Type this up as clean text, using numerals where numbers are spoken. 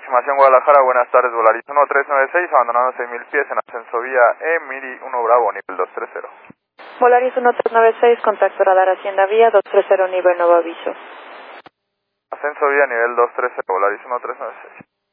aproximación Guadalajara, buenas tardes, Volaris 1396, abandonando 6000 pies en ascenso vía Emiri 1 Bravo, nivel 230. Volaris 1396, contacto radar Hacienda Vía 230, nivel nuevo aviso. Ascenso vía nivel 230, Volaris 1396.